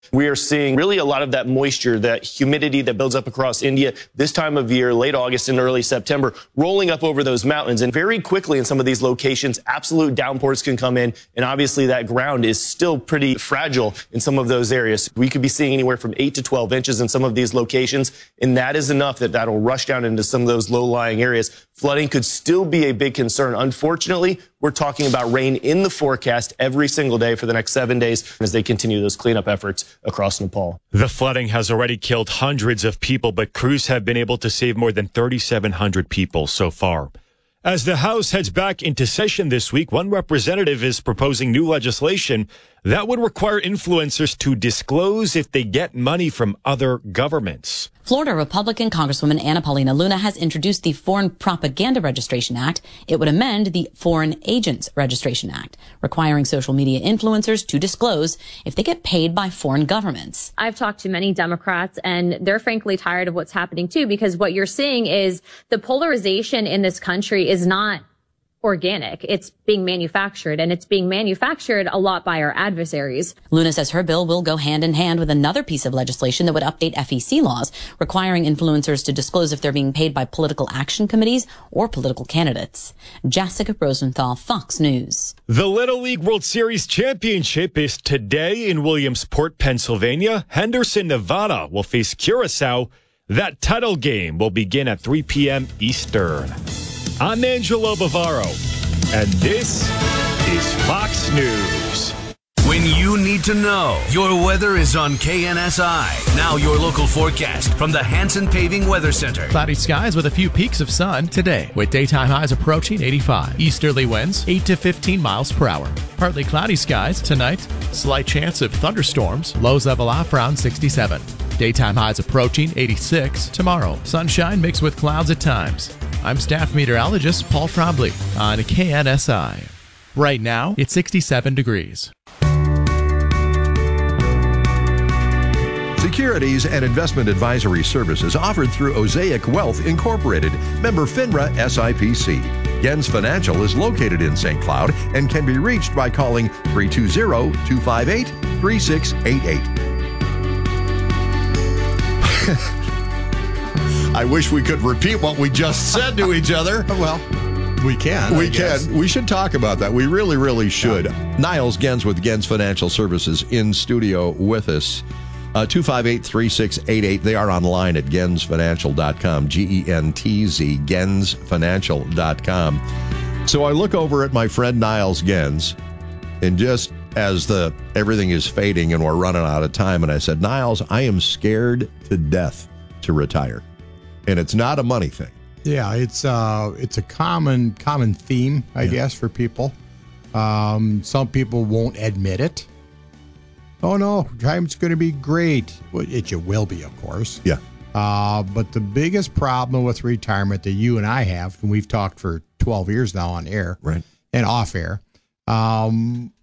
We are seeing really a lot of that moisture, that humidity that builds up across India this time of year, late August and early September, rolling up over those mountains. And very quickly in some of these locations, absolute downpours can come in. And obviously that ground is still pretty fragile in some of those areas. We could be seeing anywhere from 8 to 12 inches in some of these locations. And that is enough that'll rush down into some of those low-lying areas. Flooding could still be a big concern. Unfortunately, we're talking about rain in the forecast every single day for the next 7 days as they continue those cleanup efforts across Nepal. The flooding has already killed hundreds of people, but crews have been able to save more than 3,700 people so far. As the House heads back into session this week, one representative is proposing new legislation that would require influencers to disclose if they get money from other governments. Florida Republican Congresswoman Anna Paulina Luna has introduced the Foreign Propaganda Registration Act. It would amend the Foreign Agents Registration Act, requiring social media influencers to disclose if they get paid by foreign governments. I've talked to many Democrats, and they're frankly tired of what's happening too, because what you're seeing is the polarization in this country is not organic. It's being manufactured, and it's being manufactured a lot by our adversaries. Luna says her bill will go hand in hand with another piece of legislation that would update FEC laws, requiring influencers to disclose if they're being paid by political action committees or political candidates. Jessica Rosenthal, Fox News. The Little League World Series Championship is today in Williamsport, Pennsylvania. Henderson, Nevada will face Curacao. That title game will begin at 3 p.m. Eastern. I'm Angelo Bavaro, and this is Fox News. When you need to know, your weather is on KNSI. Now your local forecast from the Hanson Paving Weather Center. Cloudy skies with a few peaks of sun today, with daytime highs approaching 85. Easterly winds 8 to 15 miles per hour. Partly cloudy skies tonight. Slight chance of thunderstorms. Lows level off around 67. Daytime highs approaching 86 tomorrow. Sunshine mixed with clouds at times. I'm staff meteorologist Paul Trombley on KNSI. Right now, it's 67 degrees. Securities and investment advisory services offered through Osaic Wealth Incorporated, member FINRA SIPC. Gens Financial is located in St. Cloud and can be reached by calling 320-258-3688. I wish we could repeat what we just said to each other. Well, we can. We can. We should talk about that. We really, really should. Yeah. Niles Gens with Gens Financial Services in studio with us. 258-3688. They are online at gensfinancial.com. G-E-N-T-Z, gensfinancial.com. So I look over at my friend Niles Gens, and just as everything is fading and we're running out of time, and I said, Niles, I am scared to death to retire. And it's not a money thing. Yeah, it's a common theme, I guess, for people. Some people won't admit it. Oh, no, time's going to be great. Well, it will be, of course. Yeah. But the biggest problem with retirement that you and I have, and we've talked for 12 years now on air and off air, time.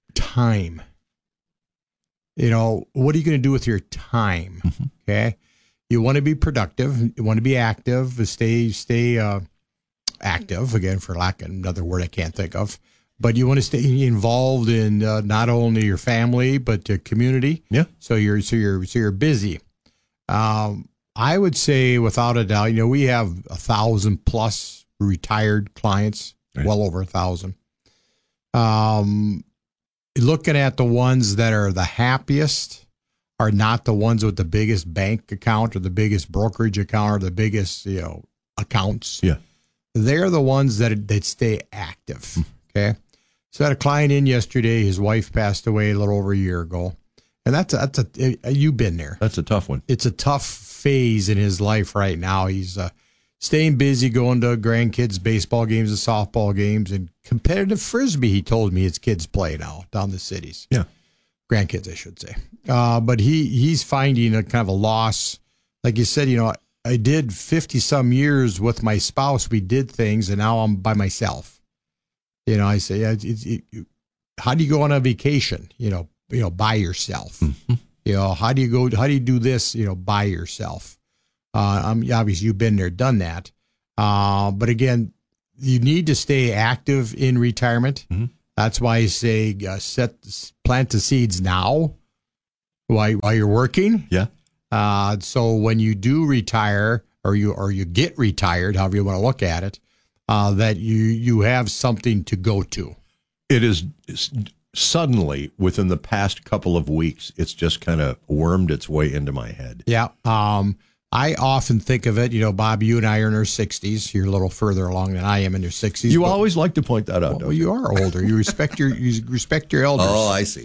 What are you going to do with your time? Mm-hmm. Okay. You want to be productive. You want to be active. Stay active, again, for lack of another word I can't think of. But you want to stay involved in not only your family but the community. Yeah. So you're busy. I would say, without a doubt, we have 1,000 plus retired clients, well over 1,000. Looking at the ones that are the happiest are not the ones with the biggest bank account or the biggest brokerage account or the biggest accounts. Yeah. They're the ones that stay active. Okay. So I had a client in yesterday. His wife passed away a little over a year ago. And you've been there. That's a tough one. It's a tough phase in his life right now. He's staying busy, going to grandkids' baseball games and softball games and competitive Frisbee, he told me his kids play now down the cities. Yeah. Grandkids, I should say. But he's finding a kind of a loss. Like you said, I did 50-some years with my spouse. We did things, and now I'm by myself. I say, how do you go on a vacation? By yourself. Mm-hmm. How do you do this? By yourself. Obviously you've been there, done that. But again, you need to stay active in retirement. Mm-hmm. That's why I say plant the seeds now. while you're working. Yeah. So when you do retire or you get retired, however you want to look at it, that you have something to go to. It is suddenly, within the past couple of weeks, it's just kind of wormed its way into my head. Yeah. I often think of it, Bob, you and I are in our 60s. You're a little further along than I am in your 60s. You always like to point that out, well, you are older. You respect your elders. Oh, I see.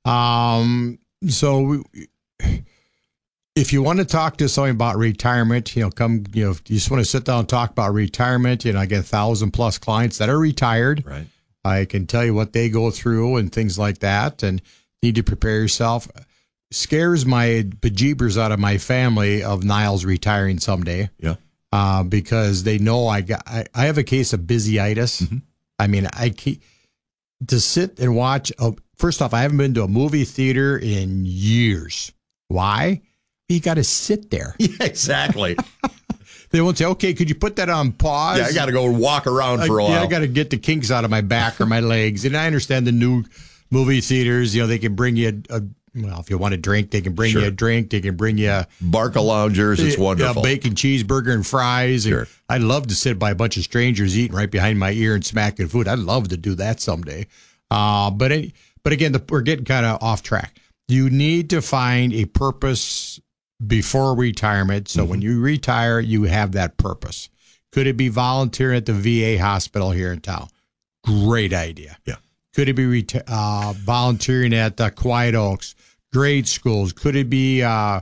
So if you want to talk to somebody about retirement, you just want to sit down and talk about retirement. I get 1,000+ clients that are retired. Right. I can tell you what they go through and things like that, and need to prepare yourself. Scares my bejeebers out of my family of Niles retiring someday. Yeah. Because they know I have a case of busyitis. Mm-hmm. I mean, to sit and watch. First off, I haven't been to a movie theater in years. Why? You got to sit there. Yeah, exactly. They won't say, okay, could you put that on pause? Yeah, I got to go walk around for a while. Yeah, I got to get the kinks out of my back or my legs. And I understand the new movie theaters, they can bring you if you want a drink, they can bring you a drink. They can bring you Barca Loungers. It's wonderful. A bacon cheeseburger and fries. Sure. And I'd love to sit by a bunch of strangers eating right behind my ear and smacking food. I'd love to do that someday. But again, we're getting kind of off track. You need to find a purpose before retirement. So when you retire, you have that purpose. Could it be volunteering at the VA hospital here in town? Great idea. Yeah. Could it be volunteering at Quiet Oaks, grade schools? Could it be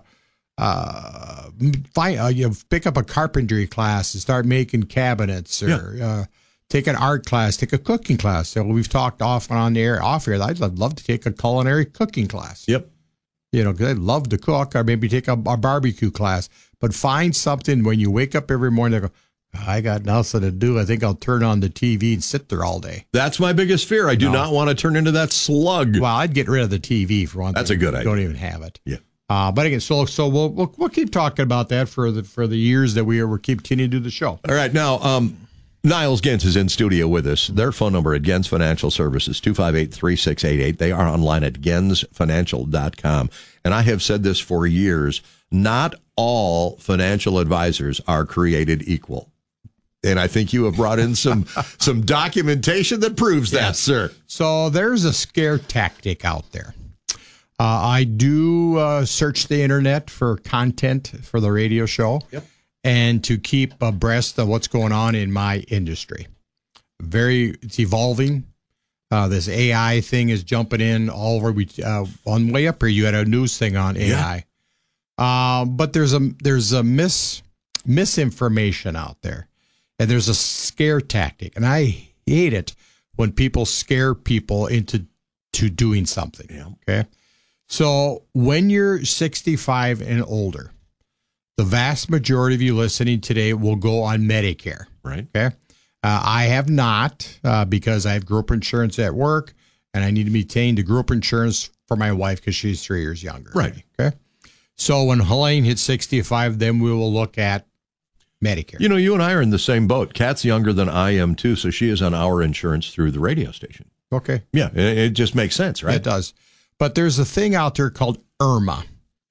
pick up a carpentry class and start making cabinets, or take an art class, take a cooking class? So we've talked off and on the air, off here. I'd love to take a culinary cooking class. Yep. Because I'd love to cook, or maybe take a barbecue class. But find something when you wake up every morning and go, I got nothing to do. I think I'll turn on the TV and sit there all day. That's my biggest fear. I do not want to turn into that slug. Well, I'd get rid of the TV for one thing. That's a good idea. Don't even have it. Yeah. But again, so we'll keep talking about that for the years that we're continuing to do the show. All right. Now, Niles Gens is in studio with us. Their phone number at Gens Financial Services, 258-3688. They are online at gensfinancial.com. And I have said this for years, not all financial advisors are created equal. And I think you have brought in some documentation that proves that, sir. So there's a scare tactic out there. I do search the internet for content for the radio show. Yep. And to keep abreast of what's going on in my industry. It's evolving. This AI thing is jumping in all over. On the way up here, you had a news thing on AI. But there's a misinformation out there. And there's a scare tactic. And I hate it when people scare people into doing something. Yeah. Okay. So when you're 65 and older, the vast majority of you listening today will go on Medicare. Right. Okay. I have not because I have group insurance at work, and I need to maintain the group insurance for my wife because she's 3 years younger. Right. Okay. So when Helene hits 65, then we will look at Medicare. You and I are in the same boat. Kat's younger than I am, too, so she is on our insurance through the radio station. Okay. Yeah, it just makes sense, right? It does. But there's a thing out there called IRMA.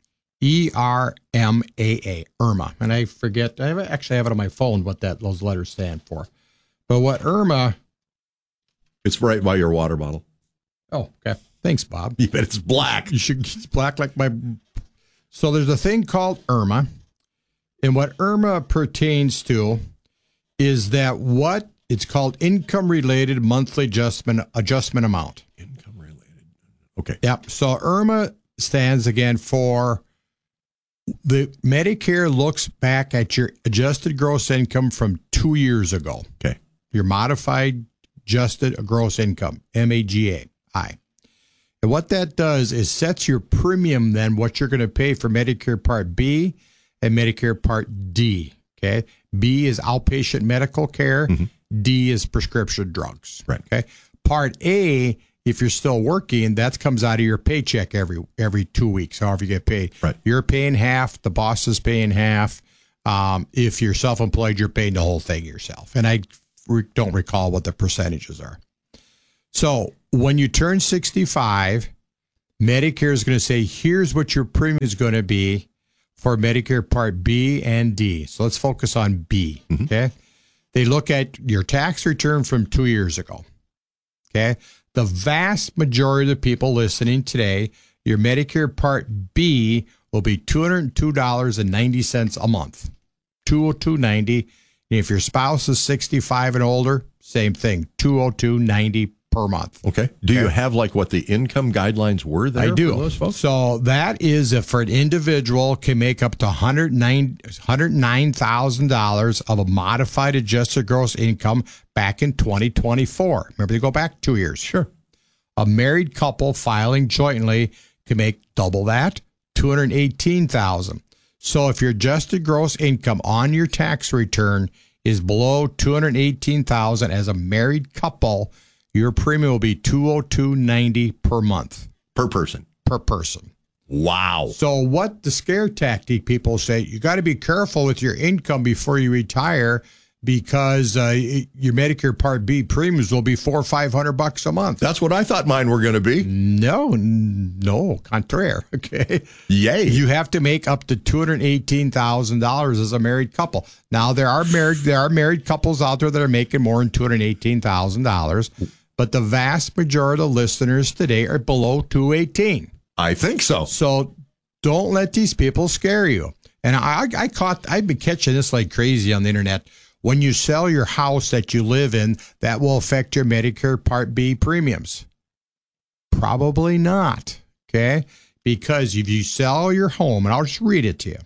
ERMAA, IRMA. And I forget, I actually have it on my phone what those letters stand for. But what IRMA... It's right by your water bottle. Oh, okay. Thanks, Bob. You bet it's black. It's black like my... So there's a thing called IRMA. And what IRMA pertains to is that it's called income-related monthly adjustment amount. Income-related. Okay. Yep. So IRMA stands again for... The Medicare looks back at your adjusted gross income from 2 years ago. Okay. Your modified adjusted gross income, MAGI. And what that does is sets your premium then what you're going to pay for Medicare Part B and Medicare Part D. Okay. B is outpatient medical care. Mm-hmm. D is prescription drugs. Right. Okay. Part A, if you're still working, that comes out of your paycheck every 2 weeks, however you get paid. Right. You're paying half, the boss is paying half. If you're self-employed, you're paying the whole thing yourself. And I don't recall what the percentages are. So when you turn 65, Medicare is going to say, here's what your premium is going to be for Medicare Part B and D. So let's focus on B, okay? They look at your tax return from 2 years ago, okay? The vast majority of the people listening today, your Medicare Part B will be $202.90 a month, $202.90. And if your spouse is 65 and older, same thing, $202.90 per month. Okay. Do you have like what the income guidelines were there? I do. For those folks? So that is if for an individual can make up to $109,000 of a modified adjusted gross income back in 2024. Remember, they go back 2 years. Sure. A married couple filing jointly can make double that, $218,000. So if your adjusted gross income on your tax return is below $218,000 as a married couple, your premium will be $202.90 per month. Per person. Per person. Wow. So what the scare tactic people say, you got to be careful with your income before you retire because your Medicare Part B premiums will be $400 or $500 a month. That's what I thought mine were going to be. No, contraire. Okay. Yay. You have to make up to $218,000 as a married couple. Now there are married couples out there that are making more than $218,000, but the vast majority of the listeners today are below $218,000. I think so. So don't let these people scare you. And I've been catching this like crazy on the internet. When you sell your house that you live in, that will affect your Medicare Part B premiums. Probably not, okay? Because if you sell your home, and I'll just read it to you.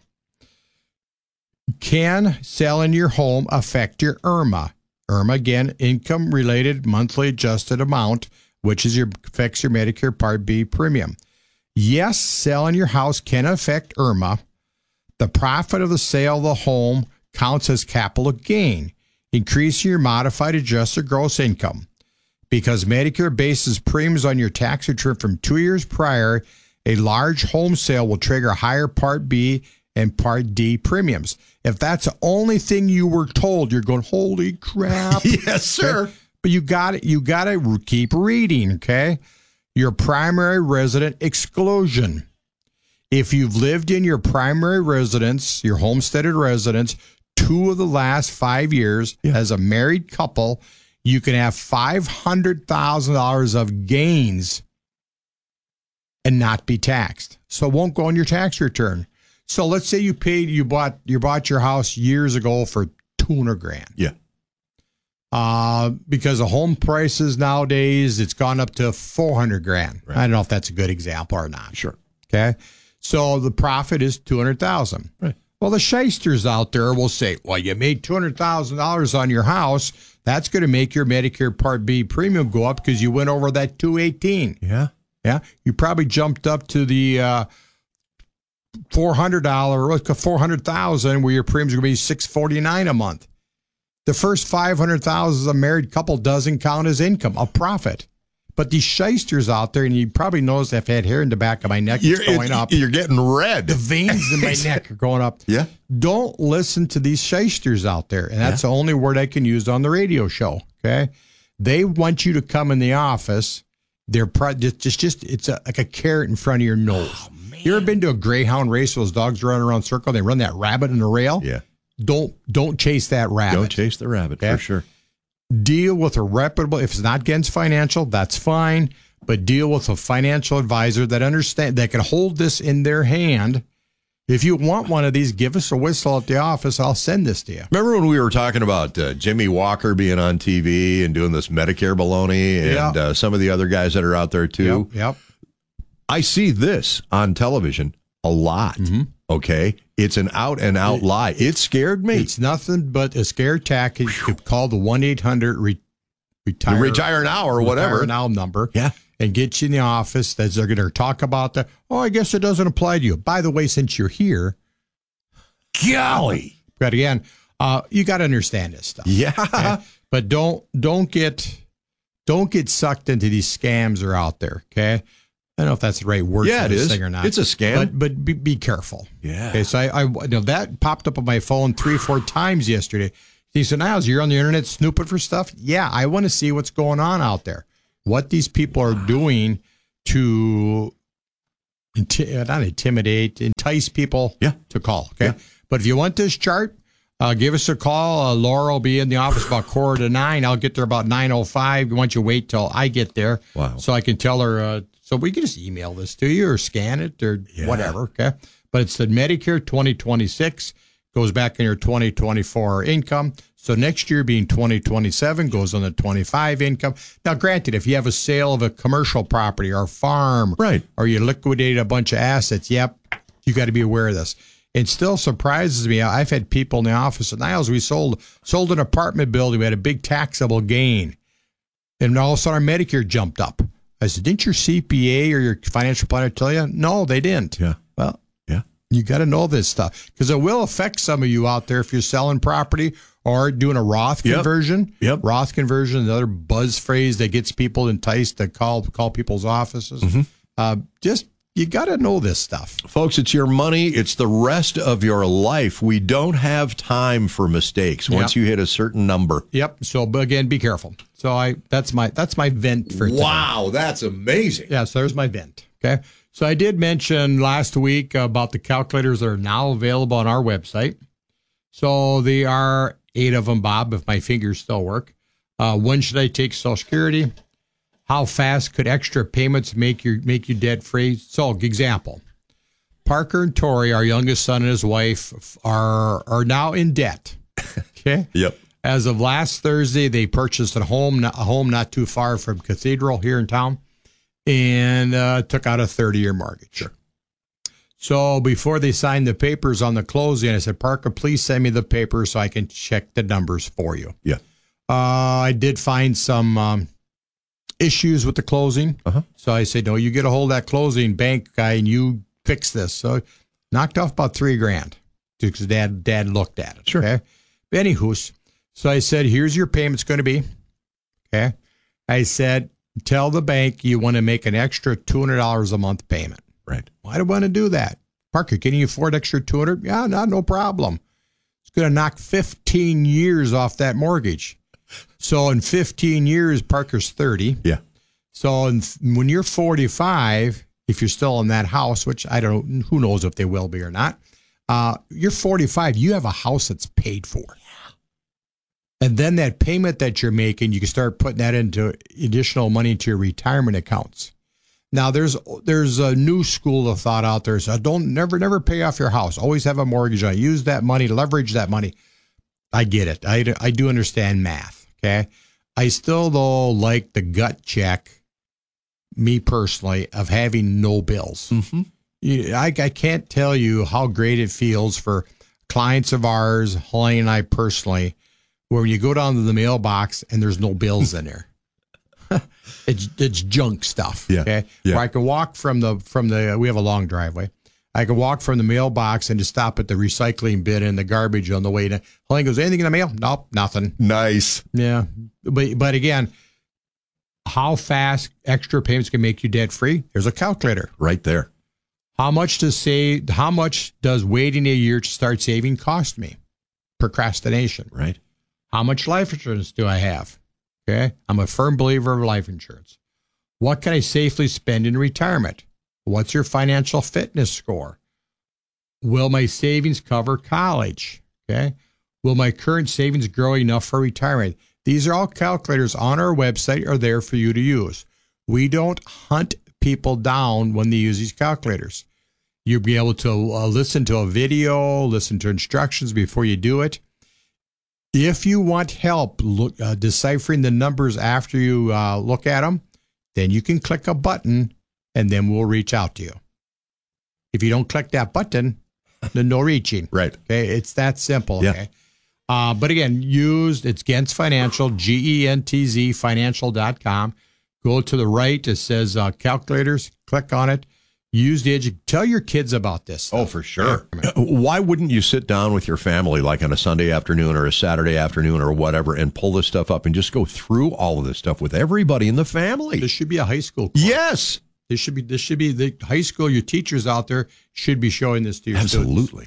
Can selling your home affect your IRMA? IRMA, again, income-related monthly adjusted amount, which is affects your Medicare Part B premium. Yes, selling your house can affect IRMA. The profit of the sale of the home counts as capital gain, increasing your modified adjusted gross income. Because Medicare bases premiums on your tax return from 2 years prior, a large home sale will trigger higher Part B and Part D premiums. If that's the only thing you were told, you're going, holy crap. Yes, sir. But you got to keep reading, okay? Your primary resident exclusion. If you've lived in your primary residence, your homesteaded residence, 2 of the last 5 years as a married couple, you can have $500,000 of gains and not be taxed. So it won't go on your tax return. So let's say you bought your house years ago for $200,000. Yeah. Because of home prices nowadays, it's gone up to $400,000. Right. I don't know if that's a good example or not. Sure. Okay. So the profit is $200,000. Right. Well, the shysters out there will say, well, you made $200,000 on your house. That's going to make your Medicare Part B premium go up because you went over that $218,000. Yeah. Yeah. You probably jumped up to the $400,000 where your premiums are going to be $649 a month. The first $500,000 as a married couple doesn't count as income, a profit. But these shysters out there, and you probably noticed I've had hair in the back of my neck going up. You're getting red. The veins in my neck are going up. Yeah. Don't listen to these shysters out there. And that's the only word I can use on the radio show. Okay. They want you to come in the office. They're it's like a carrot in front of your nose. Oh, you ever been to a greyhound race? Those dogs run around a circle. They run that rabbit in the rail. Yeah. Don't chase that rabbit. Don't chase the rabbit, for sure. Deal with a reputable, if it's not against financial, that's fine, but deal with a financial advisor that can hold this in their hand. If you want one of these, give us a whistle at the office. I'll send this to you. Remember when we were talking about Jimmy Walker being on TV and doing this Medicare baloney and some of the other guys that are out there too? Yep. I see this on television a lot. Mm-hmm. Okay. It's an out and out lie. It scared me. It's nothing but a scare tactic. You could call the 1-800 retire now or whatever. Retire now number. Yeah. And get you in the office. That they're going to talk about that. Oh, I guess it doesn't apply to you. By the way, since you're here. Golly. But again, you got to understand this stuff. Yeah. Okay? But don't get sucked into these scams that are out there. Okay. I don't know if that's the right word for this thing or not. It's a scam. But be careful. Yeah. Okay, so I that popped up on my phone 3 or 4 times yesterday. He said, Niles, you're on the internet snooping for stuff? Yeah, I want to see what's going on out there. What these people are doing to not intimidate, entice people to call. Okay. Yeah. But if you want this chart, give us a call. Laura will be in the office about 8:45. I'll get there about 9:05. Why don't you wait till I get there? Wow. So I can tell her. So we can just email this to you or scan it or whatever. Okay. But it's the Medicare 2026 goes back in your 2024 income. So next year being 2027 goes on the 25 income. Now, granted, if you have a sale of a commercial property or farm, right, or you liquidate a bunch of assets, you got to be aware of this. It still surprises me. I've had people in the office at Niles. We sold an apartment building. We had a big taxable gain, and all of a sudden our Medicare jumped up. I said, "Didn't your CPA or your financial planner tell you?" No, they didn't. Yeah. Well, you got to know this stuff because it will affect some of you out there if you're selling property or doing a Roth conversion. Yep. Roth conversion, another buzz phrase that gets people enticed to call people's offices. Just you got to know this stuff, folks. It's your money. It's the rest of your life. We don't have time for mistakes once you hit a certain number. Yep. So again, be careful. So that's my vent for today. Wow, that's amazing. Yeah. So there's my vent. Okay. So I did mention last week about the calculators that are now available on our website. So there are 8 of them, Bob, if my fingers still work. When should I take Social Security? How fast could extra payments make you debt free? So, example, Parker and Tori, our youngest son and his wife, are now in debt. Okay. Yep. As of last Thursday, they purchased a home not too far from Cathedral here in town, and took out a 30-year mortgage. Sure. So before they signed the papers on the closing, I said, Parker, please send me the papers so I can check the numbers for you. Yeah. I did find some issues with the closing. So I said, no, you get a hold of that closing bank guy and you fix this. So knocked off about $3,000 because dad looked at it. Sure. Okay. But anywho, so I said, here's your payment's going to be. Okay. I said, tell the bank you want to make an extra $200 a month payment. Right. Why do I want to do that? Parker, can you afford extra $200? Yeah, no problem. It's going to knock 15 years off that mortgage. So in 15 years, Parker's 30. Yeah. So when you're 45, if you're still in that house, which I don't know, who knows if they will be or not, you're 45, you have a house that's paid for. Yeah. And then that payment that you're making, you can start putting that into additional money into your retirement accounts. Now, there's a new school of thought out there. So never pay off your house. Always have a mortgage on it. Use that money, leverage that money. I get it. I do understand math. Okay. I still, though, like the gut check, me personally, of having no bills. I can't tell you how great it feels for clients of ours, Helene and I personally, where you go down to the mailbox and there's no bills in there. It's junk stuff. Yeah. Okay. Yeah. Where I can walk from the we have a long driveway. I can walk from the mailbox and just stop at the recycling bin and the garbage on the way to. Helene goes, anything in the mail? Nope, nothing. Nice. Yeah. But again, how fast extra payments can make you debt free? There's a calculator Right there. How much does waiting a year to start saving cost me? Procrastination. Right. How much life insurance do I have? Okay. I'm a firm believer of life insurance. What can I safely spend in retirement? What's your financial fitness score? Will my savings cover college? Okay. Will my current savings grow enough for retirement? These are all calculators on our website are there for you to use. We don't hunt people down when they use these calculators. You'll be able to listen to a video, listen to instructions before you do it. If you want help deciphering the numbers after you look at them, then you can click a button and then we'll reach out to you. If you don't click that button, then no reaching. Right. Okay. It's that simple. Yeah. Okay. But again, it's Gentz Financial, GENTZ financial.com. Go to the right. It says calculators. Click on it. Use the tell your kids about this stuff. Oh, for sure. Why wouldn't you sit down with your family like on a Sunday afternoon or a Saturday afternoon or whatever and pull this stuff up and just go through all of this stuff with everybody in the family? This should be a high school course. Yes. This should be the high school. Your teachers out there should be showing this to your Absolutely. students.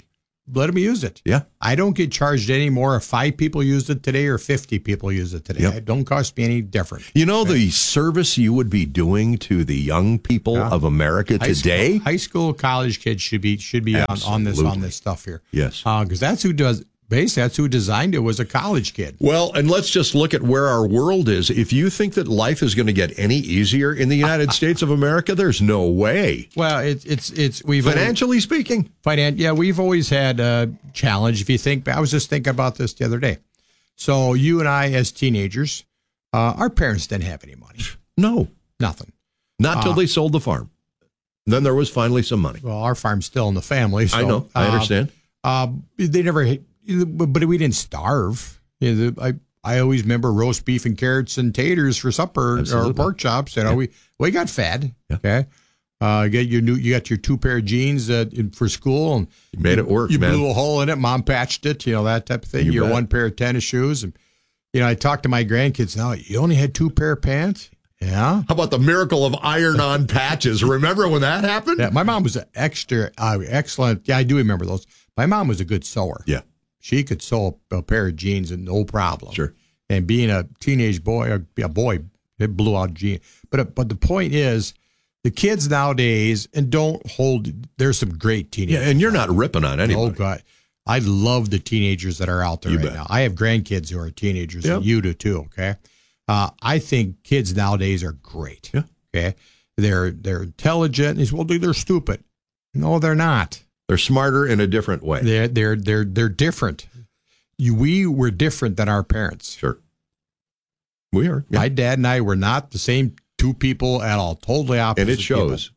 let them use it. Yeah. I don't get charged any more if 5 people use it today or 50 people use it today. Yep. It don't cost me any different. You know the service you would be doing to the young people of America today? High school, college kids should be on this stuff here. Yes. Because that's who does. Basically, that's who designed it, was a college kid. Well, and let's just look at where our world is. If you think that life is going to get any easier in the United States of America, there's no way. Well, we've financially speaking. We've always had a challenge. If you think, I was just thinking about this the other day. So you and I, as teenagers, our parents didn't have any money. No, nothing. Not till they sold the farm. Then there was finally some money. Well, our farm's still in the family. So, I know. I understand. They never. But we didn't starve. I always remember roast beef and carrots and taters for supper. Absolutely. Or pork chops. We got fed. Yeah. Okay, you got your 2 pair of jeans for school, and you made it work. You blew a hole in it. Mom patched it. That type of thing. Your 1 pair of tennis shoes, and I talk to my grandkids now. You only had 2 pair of pants. Yeah. How about the miracle of iron-on patches? Remember when that happened? Yeah. My mom was excellent. Yeah, I do remember those. My mom was a good sewer. Yeah. She could sew a pair of jeans and no problem. Sure. And being a teenage boy, it blew out jeans. But the point is, the kids nowadays, and there's some great teenagers. Yeah, and you're not ripping on anybody. Oh, God. I love the teenagers that are out there now. I have grandkids who are teenagers, and you do too, okay? I think kids nowadays are great. Yeah. Okay? They're intelligent. Well, they're stupid. No, they're not. They're smarter in a different way. They're different. We were different than our parents. Sure. We are. Yeah. My dad and I were not the same 2 people at all. Totally opposite. And it shows.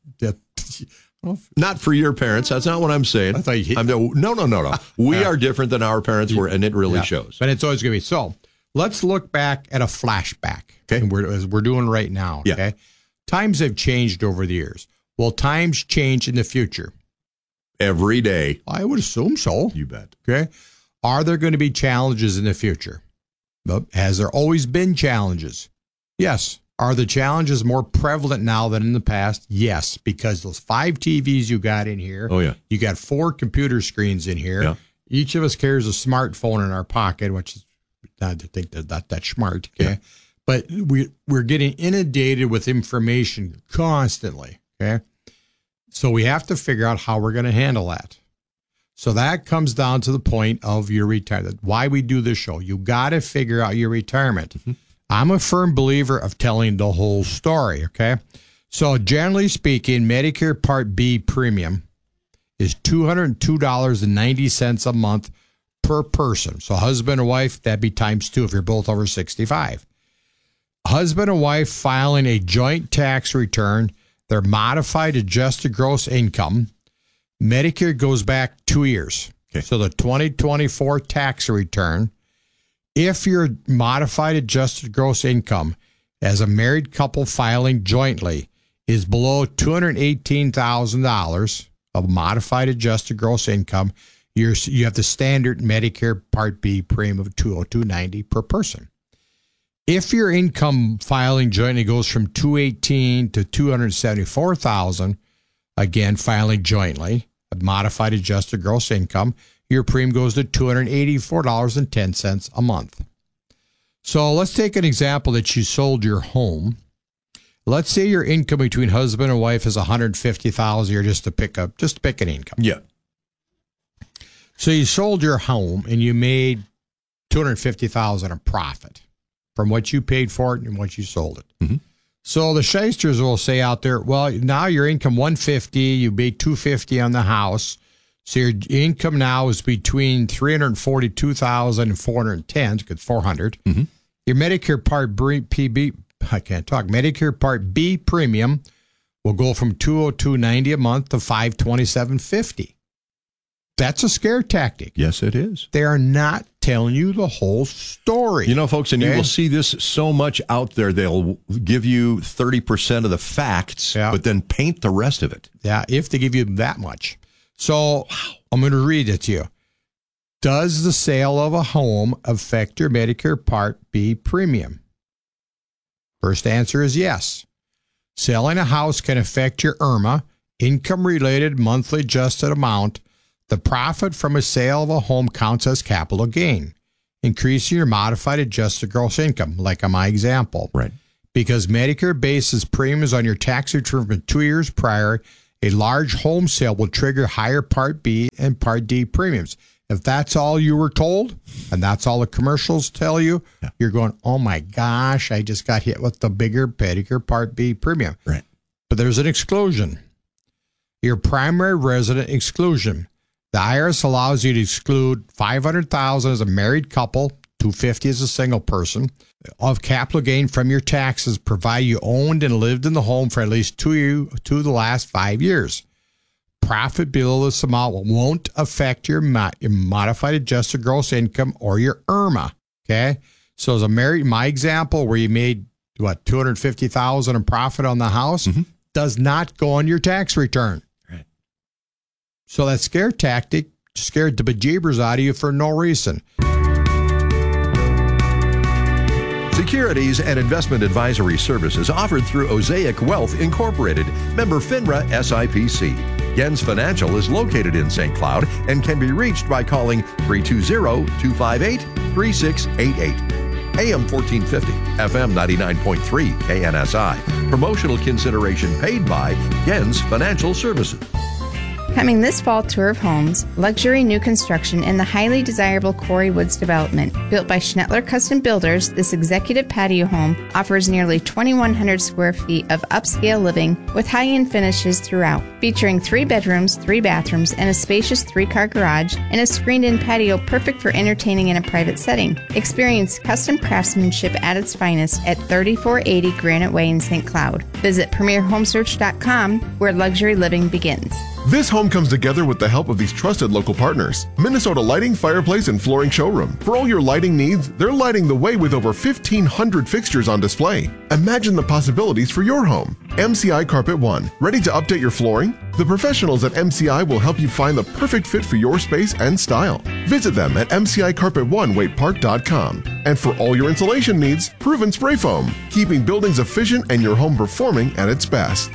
Not for your parents. That's not what I'm saying. I thought No. We are different than our parents were, and it really shows. But it's always going to be. So let's look back at a flashback. Okay. As we're doing right now. Okay. Yeah. Times have changed over the years. Will times change in the future? Every day. I would assume so. You bet. Okay. Are there going to be challenges in the future? Well, has there always been challenges? Yes. Are the challenges more prevalent now than in the past? Yes, because those 5 TVs you got in here. Oh, yeah. You got 4 computer screens in here. Yeah. Each of us carries a smartphone in our pocket, which is not to think that smart. Okay. Yeah. But we're getting inundated with information constantly. Okay. So we have to figure out how we're going to handle that. So that comes down to the point of your retirement. Why we do this show. You got to figure out your retirement. Mm-hmm. I'm a firm believer of telling the whole story, okay? So generally speaking, Medicare Part B premium is $202.90 a month per person. So husband and wife, that'd be times 2 if you're both over 65. Husband and wife filing a joint tax return, their modified adjusted gross income, Medicare goes back 2 years. Okay. So the 2024 tax return, if your modified adjusted gross income as a married couple filing jointly is below $218,000 of modified adjusted gross income, you have the standard Medicare Part B premium of $202.90 per person. If your income filing jointly goes from $218,000 to $274,000, again filing jointly, a modified adjusted gross income, your premium goes to $284.10 a month. So let's take an example that you sold your home. Let's say your income between husband and wife is $150,000 a year, just to pick an income. Yeah. So you sold your home and you made $250,000 in profit from what you paid for it and what you sold it. Mm-hmm. So the shysters will say out there, well, now your income $150,000, you made $250,000 on the house. So your income now is between $342,000 and $410,000, because $400,000. Mm-hmm. Your Medicare Part B premium will go from $202.90 a month to $527.50. That's a scare tactic. Yes, it is. They are not telling you the whole story. You know, folks, and you will see this so much out there. They'll give you 30% of the facts, but then paint the rest of it. Yeah, if they give you that much. So I'm going to read it to you. Does the sale of a home affect your Medicare Part B premium? First answer is yes. Selling a house can affect your IRMA, income-related monthly adjusted amount, The profit from a sale of a home counts as capital gain, increasing your modified adjusted gross income, like on my example. Right. Because Medicare bases premiums on your tax return from 2 years prior, a large home sale will trigger higher Part B and Part D premiums. If that's all you were told, and that's all the commercials tell you, you're going, oh my gosh, I just got hit with the bigger Medicare Part B premium. Right. But there's an exclusion. Your primary resident exclusion. The IRS allows you to exclude $500,000 as a married couple, $250,000 as a single person, of capital gain from your taxes, provided you owned and lived in the home for at least two of the last 5 years. Profit below this amount won't affect your modified adjusted gross income or your IRMA. Okay, so as a married, my example where you made $250,000 in profit on the house does not go on your tax return. Right. So that scare tactic scared the bejeebers out of you for no reason. Securities and investment advisory services offered through Osaic Wealth Incorporated, member FINRA SIPC. Gens Financial is located in St. Cloud and can be reached by calling 320-258-3688. AM 1450, FM 99.3 KNSI. Promotional consideration paid by Gens Financial Services. Coming this fall, tour of homes, luxury new construction in the highly desirable Quarry Woods development. Built by Schnettler Custom Builders, this executive patio home offers nearly 2,100 square feet of upscale living with high-end finishes throughout. Featuring 3 bedrooms, 3 bathrooms, and a spacious 3-car garage, and a screened-in patio perfect for entertaining in a private setting. Experience custom craftsmanship at its finest at 3480 Granite Way in St. Cloud. Visit PremierHomesearch.com, where luxury living begins. This home comes together with the help of these trusted local partners. Minnesota Lighting, Fireplace, and Flooring Showroom. For all your lighting needs, they're lighting the way with over 1,500 fixtures on display. Imagine the possibilities for your home. MCI Carpet One. Ready to update your flooring? The professionals at MCI will help you find the perfect fit for your space and style. Visit them at mcicarpet1waitepark.com. And for all your insulation needs, Proven Spray Foam. Keeping buildings efficient and your home performing at its best.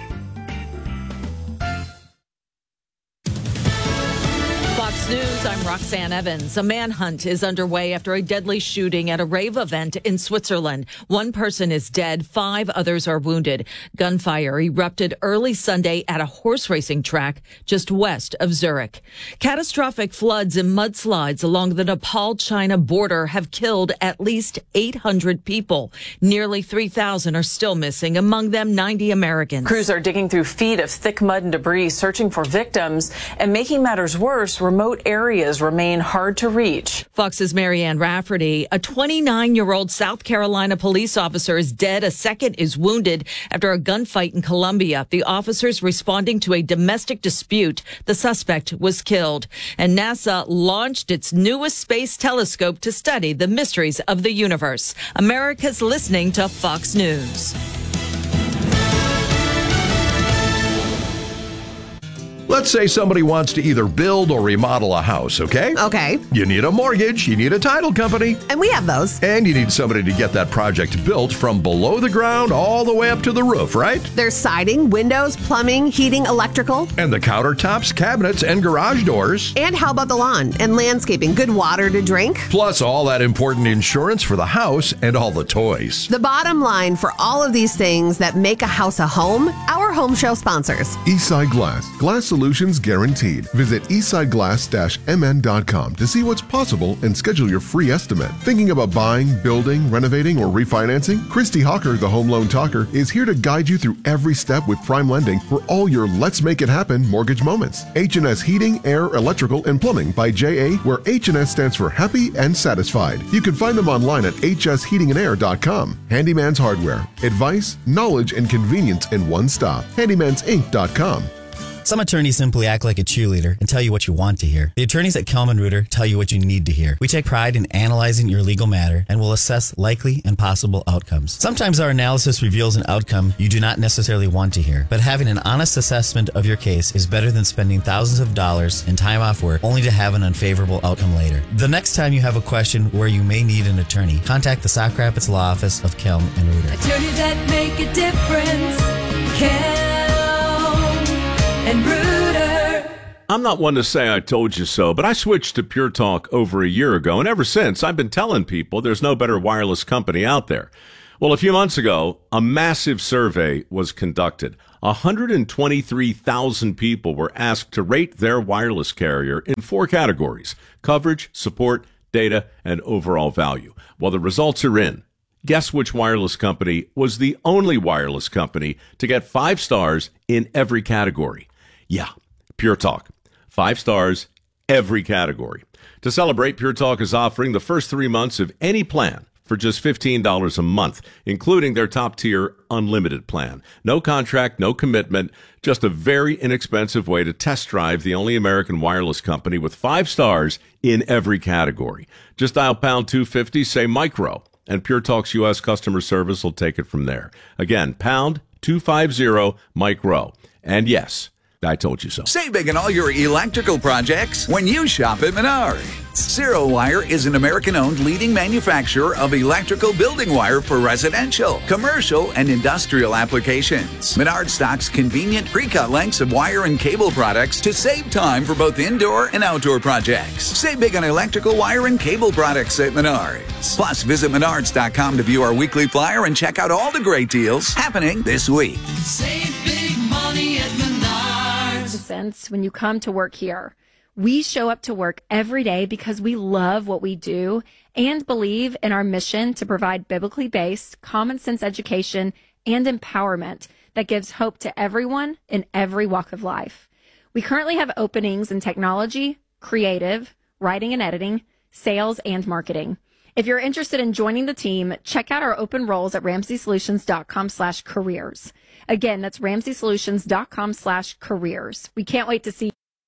News, I'm Roxanne Evans. A manhunt is underway after a deadly shooting at a rave event in Switzerland. 1 person is dead, 5 others are wounded. Gunfire erupted early Sunday at a horse racing track just west of Zurich. Catastrophic floods and mudslides along the Nepal-China border have killed at least 800 people. Nearly 3,000 are still missing, among them 90 Americans. Crews are digging through feet of thick mud and debris, searching for victims. And making matters worse, remote areas remain hard to reach. Fox's Marianne Rafferty. A 29-year-old South Carolina police officer is dead. A second is wounded after a gunfight in Colombia. The officers responding to a domestic dispute. The suspect was killed. And NASA launched its newest space telescope to study the mysteries of the universe. America's listening to Fox News. Let's say somebody wants to either build or remodel a house, okay? Okay. You need a mortgage, you need a title company. And we have those. And you need somebody to get that project built from below the ground all the way up to the roof, right? There's siding, windows, plumbing, heating, electrical. And the countertops, cabinets, and garage doors. And how about the lawn and landscaping? Good water to drink. Plus all that important insurance for the house and all the toys. The bottom line for all of these things that make a house a home, our home show sponsors. Eastside Glass. Glass solutions guaranteed. Visit eastsideglass-mn.com to see what's possible and schedule your free estimate. Thinking about buying, building, renovating, or refinancing? Christy Hawker, the Home Loan Talker, is here to guide you through every step with prime lending for all your Let's Make It Happen mortgage moments. H&S Heating, Air, Electrical, and Plumbing by J.A., where H&S stands for happy and satisfied. You can find them online at hsheatingandair.com. Handyman's Hardware. Advice, knowledge, and convenience in one stop. handymansinc.com. Some attorneys simply act like a cheerleader and tell you what you want to hear. The attorneys at Kelman Reuter tell you what you need to hear. We take pride in analyzing your legal matter and will assess likely and possible outcomes. Sometimes our analysis reveals an outcome you do not necessarily want to hear, but having an honest assessment of your case is better than spending thousands of dollars and time off work only to have an unfavorable outcome later. The next time you have a question where you may need an attorney, contact the Sauk Rapids Law Office of Kelm and Reuter. Attorneys that make a difference. Kelm and Reuter. I'm not one to say I told you so, but I switched to Pure Talk over a year ago, and ever since, I've been telling people there's no better wireless company out there. Well, a few months ago, a massive survey was conducted. 123,000 people were asked to rate their wireless carrier in 4 categories: coverage, support, data, and overall value. Well, the results are in. Guess which wireless company was the only wireless company to get 5 stars in every category? Yeah, Pure Talk. 5 stars, every category. To celebrate, Pure Talk is offering the first 3 months of any plan for just $15 a month, including their top-tier unlimited plan. No contract, no commitment, just a very inexpensive way to test drive the only American wireless company with 5 stars in every category. Just dial pound 250, say micro, and Pure Talk's U.S. customer service will take it from there. Again, pound 250 micro. And yes, I told you so. Save big on all your electrical projects when you shop at Menards. Zero Wire is an American-owned leading manufacturer of electrical building wire for residential, commercial, and industrial applications. Menards stocks convenient pre-cut lengths of wire and cable products to save time for both indoor and outdoor projects. Save big on electrical wire and cable products at Menards. Plus, visit Menards.com to view our weekly flyer and check out all the great deals happening this week. Save big money at Menards. Sense when you come to work here. We show up to work every day because we love what we do and believe in our mission to provide biblically based, common sense education and empowerment that gives hope to everyone in every walk of life. We currently have openings in technology, creative, writing and editing, sales, and marketing. If you're interested in joining the team, check out our open roles at RamseySolutions.com/careers. Again, that's RamseySolutions.com/careers. We can't wait to see.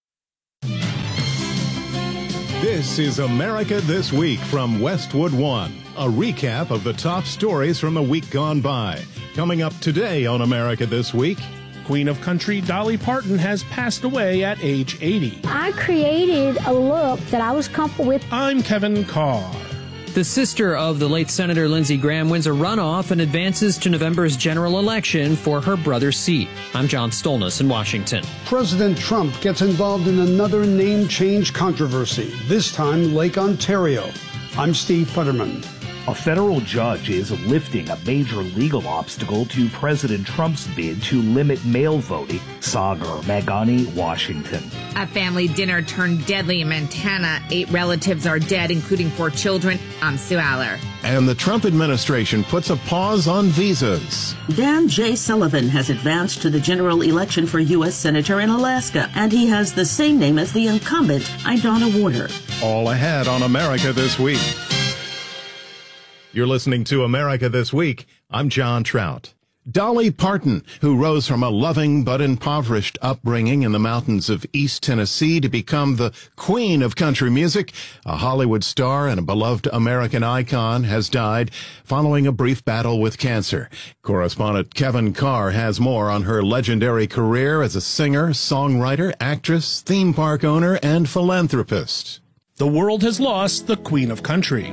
This is America This Week from Westwood One, a recap of the top stories from the week gone by. Coming up today on America This Week, Queen of Country Dolly Parton has passed away at age 80. I created a look that I was comfortable with. I'm Kevin Carr. The sister of the late Senator Lindsey Graham wins a runoff and advances to November's general election for her brother's seat. I'm John Stolness in Washington. President Trump gets involved in another name change controversy, this time Lake Ontario. I'm Steve Futterman. A federal judge is lifting a major legal obstacle to President Trump's bid to limit mail voting. Sagar Meghani, Washington. A family dinner turned deadly in Montana. 8 relatives are dead, including 4 children. I'm Sue Aller. And the Trump administration puts a pause on visas. Dan J. Sullivan has advanced to the general election for U.S. Senator in Alaska, and he has the same name as the incumbent, Idonna Warder. All ahead on America This Week. You're listening to America This Week. I'm John Trout. Dolly Parton, who rose from a loving but impoverished upbringing in the mountains of East Tennessee to become the queen of country music, a Hollywood star and a beloved American icon, has died following a brief battle with cancer. Correspondent Kevin Carr has more on her legendary career as a singer, songwriter, actress, theme park owner, and philanthropist. The world has lost the Queen of Country.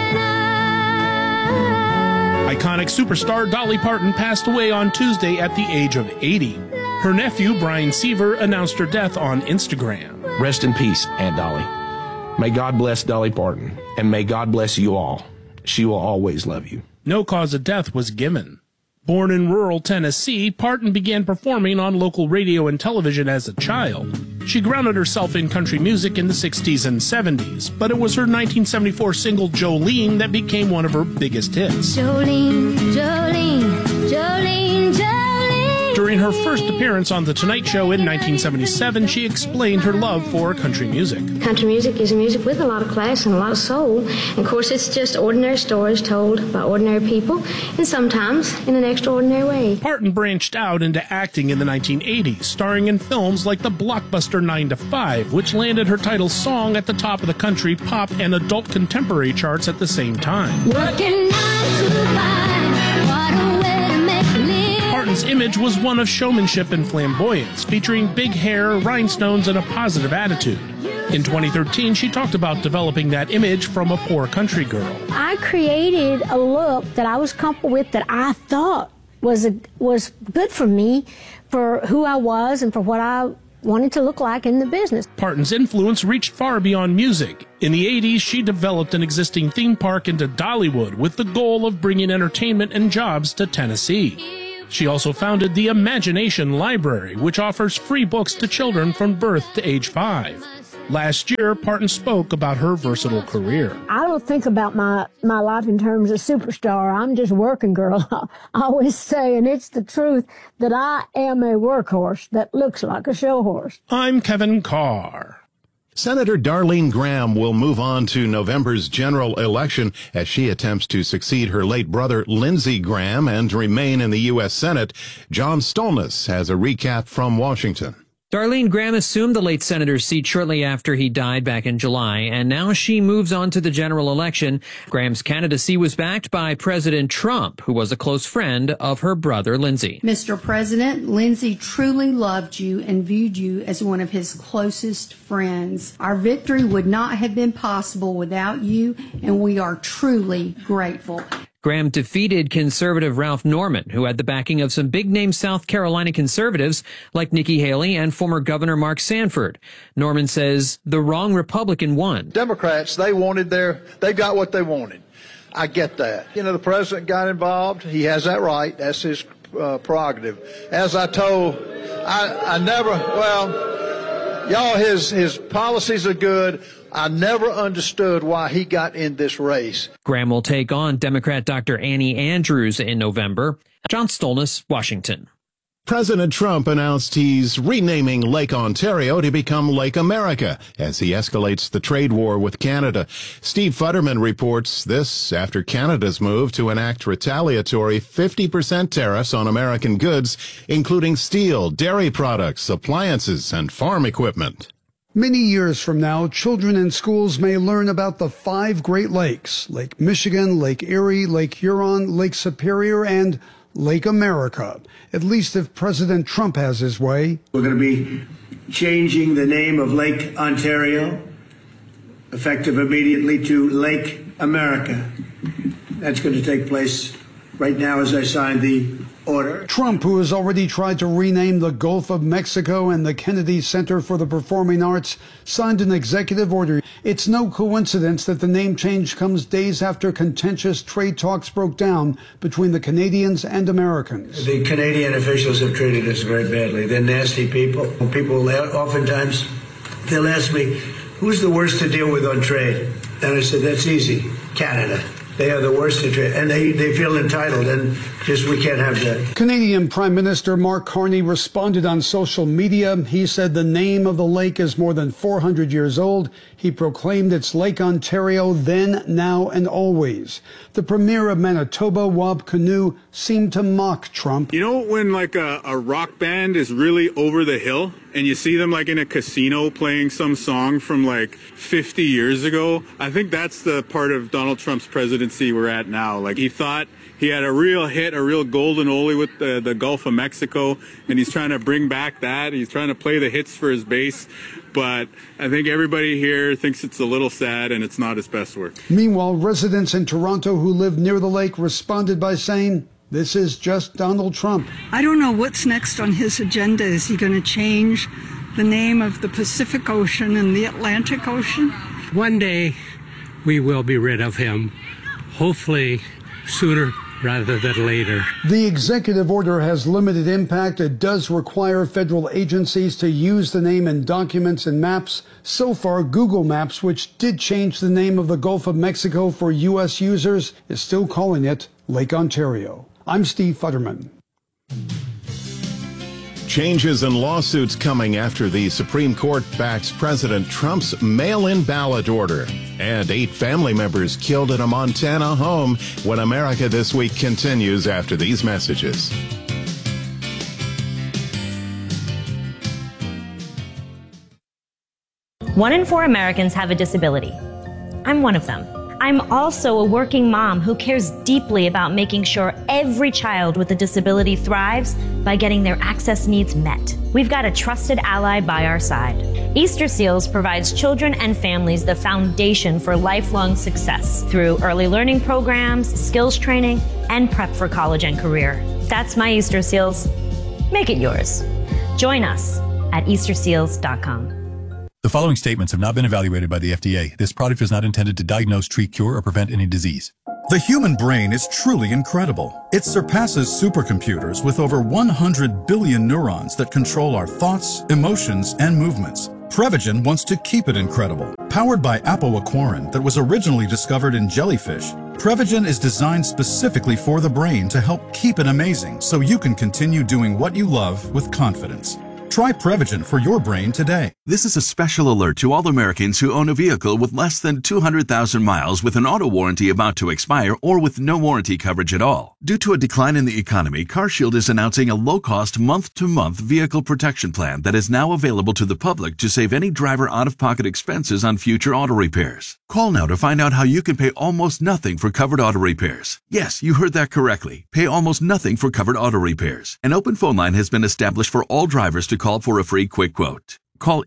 Iconic superstar Dolly Parton passed away on Tuesday at the age of 80. Her nephew, Brian Seaver, announced her death on Instagram. Rest in peace, Aunt Dolly. May God bless Dolly Parton, and may God bless you all. She will always love you. No cause of death was given. Born in rural Tennessee, Parton began performing on local radio and television as a child. She grounded herself in country music in the 60s and 70s, but it was her 1974 single Jolene that became one of her biggest hits. Jolene, Jolene, Jolene, Jolene. During her first appearance on The Tonight Show in 1977, she explained her love for country music. Country music is music with a lot of class and a lot of soul. And of course, it's just ordinary stories told by ordinary people, and sometimes in an extraordinary way. Parton branched out into acting in the 1980s, starring in films like the blockbuster 9 to 5, which landed her title song at the top of the country, pop, and adult contemporary charts at the same time. Working 9 to 5, what a way to make a living. Parton's image was one of showmanship and flamboyance, featuring big hair, rhinestones, and a positive attitude. In 2013, she talked about developing that image from a poor country girl. I created a look that I was comfortable with, that I thought was good for me, for who I was and for what I wanted to look like in the business. Parton's influence reached far beyond music. In the 80s, she developed an existing theme park into Dollywood with the goal of bringing entertainment and jobs to Tennessee. She also founded the Imagination Library, which offers free books to children from birth to age 5. Last year, Parton spoke about her versatile career. I don't think about my life in terms of superstar. I'm just working girl. I always say, and it's the truth, that I am a workhorse that looks like a show horse. I'm Kevin Carr. Senator Darlene Graham will move on to November's general election as she attempts to succeed her late brother Lindsey Graham and remain in the U.S. Senate. John Stolness has a recap from Washington. Darlene Graham assumed the late senator's seat shortly after he died back in July, and now she moves on to the general election. Graham's candidacy was backed by President Trump, who was a close friend of her brother Lindsey. Mr. President, Lindsey truly loved you and viewed you as one of his closest friends. Our victory would not have been possible without you, and we are truly grateful. Graham defeated conservative Ralph Norman, who had the backing of some big-name South Carolina conservatives like Nikki Haley and former Governor Mark Sanford. Norman says the wrong Republican won. Democrats, they got what they wanted. I get that. You know, the president got involved. He has that right. That's his prerogative. As I told, his policies are good. I never understood why he got in this race. Graham will take on Democrat Dr. Annie Andrews in November. John Stolness, Washington. President Trump announced he's renaming Lake Ontario to become Lake America as he escalates the trade war with Canada. Steve Futterman reports this after Canada's move to enact retaliatory 50% tariffs on American goods, including steel, dairy products, appliances, and farm equipment. Many years from now, children in schools may learn about the 5 Great Lakes: Lake Michigan, Lake Erie, Lake Huron, Lake Superior, and Lake America. At least if President Trump has his way. We're going to be changing the name of Lake Ontario, effective immediately, to Lake America. That's going to take place right now as I sign the order. Trump, who has already tried to rename the Gulf of Mexico and the Kennedy Center for the Performing Arts, signed an executive order. It's no coincidence that the name change comes days after contentious trade talks broke down between the Canadians and Americans. The Canadian officials have treated us very badly. They're nasty people. People oftentimes, they'll ask me, who's the worst to deal with on trade? And I said, that's easy, Canada. They are the worst to trade, and they feel entitled, and just we can't have that. Canadian Prime Minister Mark Carney responded on social media. He said the name of the lake is more than 400 years old. He proclaimed it's Lake Ontario then, now, and always. The Premier of Manitoba, Wab Kinew, seemed to mock Trump. You know when like a rock band is really over the hill and you see them like in a casino playing some song from like 50 years ago? I think that's the part of Donald Trump's presidency we're at now. Like he thought he had a real hit, a real golden oldie with the Gulf of Mexico, and he's trying to bring back that. He's trying to play the hits for his base. But I think everybody here thinks it's a little sad and it's not his best work. Meanwhile, residents in Toronto who live near the lake responded by saying, this is just Donald Trump. I don't know what's next on his agenda. Is he going to change the name of the Pacific Ocean and the Atlantic Ocean? One day we will be rid of him, hopefully sooner rather than later. The executive order has limited impact. It does require federal agencies to use the name in documents and maps. So far, Google Maps, which did change the name of the Gulf of Mexico for U.S. users, is still calling it Lake Ontario. I'm Steve Futterman. Changes and lawsuits coming after the Supreme Court backs President Trump's mail-in ballot order. And 8 family members killed in a Montana home. When America This Week continues after these messages. One in 4 Americans have a disability. I'm one of them. I'm also a working mom who cares deeply about making sure every child with a disability thrives by getting their access needs met. We've got a trusted ally by our side. Easter Seals provides children and families the foundation for lifelong success through early learning programs, skills training, and prep for college and career. That's my Easter Seals. Make it yours. Join us at easterseals.com. The following statements have not been evaluated by the FDA. This product is not intended to diagnose, treat, cure, or prevent any disease. The human brain is truly incredible. It surpasses supercomputers with over 100 billion neurons that control our thoughts, emotions, and movements. Prevagen wants to keep it incredible. Powered by apoaquarin that was originally discovered in jellyfish, Prevagen is designed specifically for the brain to help keep it amazing so you can continue doing what you love with confidence. Try Prevagen for your brain today. This is a special alert to all Americans who own a vehicle with less than 200,000 miles with an auto warranty about to expire or with no warranty coverage at all. Due to a decline in the economy, CarShield is announcing a low-cost month-to-month vehicle protection plan that is now available to the public to save any driver out-of-pocket expenses on future auto repairs. Call now to find out how you can pay almost nothing for covered auto repairs. Yes, you heard that correctly. Pay almost nothing for covered auto repairs. An open phone line has been established for all drivers to call for a free quick quote. Call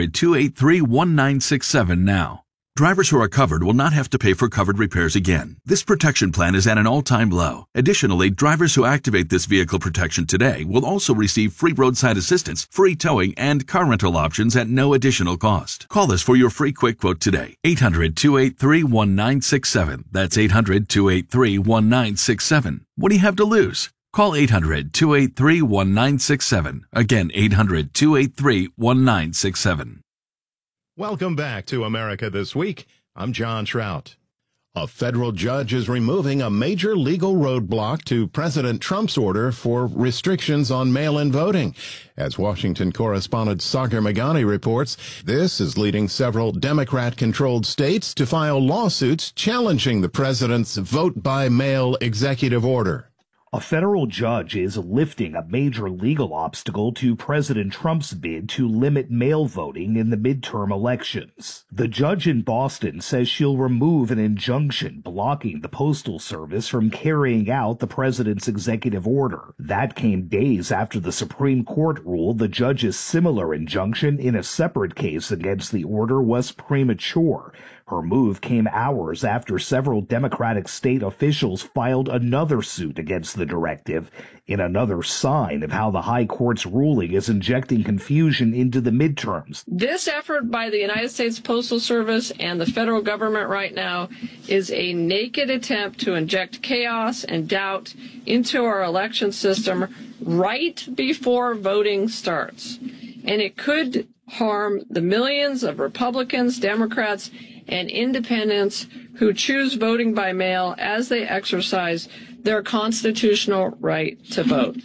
800-283-1967 now. Drivers who are covered will not have to pay for covered repairs again. This protection plan is at an all-time low. Additionally, drivers who activate this vehicle protection today will also receive free roadside assistance, free towing, and car rental options at no additional cost. Call us for your free quick quote today. 800-283-1967. That's 800-283-1967. What do you have to lose? Call 800-283-1967. Again, 800-283-1967. Welcome back to America This Week. I'm John Trout. A federal judge is removing a major legal roadblock to President Trump's order for restrictions on mail-in voting. As Washington correspondent Sagar Meghani reports, this is leading several Democrat-controlled states to file lawsuits challenging the president's vote-by-mail executive order. A federal judge is lifting a major legal obstacle to President Trump's bid to limit mail voting in the midterm elections. The judge in Boston says she'll remove an injunction blocking the Postal Service from carrying out the president's executive order. That came days after the Supreme Court ruled the judge's similar injunction in a separate case against the order was premature. Her move came hours after several Democratic state officials filed another suit against the directive, in another sign of how the High Court's ruling is injecting confusion into the midterms. This effort by the United States Postal Service and the federal government right now is a naked attempt to inject chaos and doubt into our election system right before voting starts. And it could harm the millions of Republicans, Democrats, and independents who choose voting by mail as they exercise their constitutional right to vote.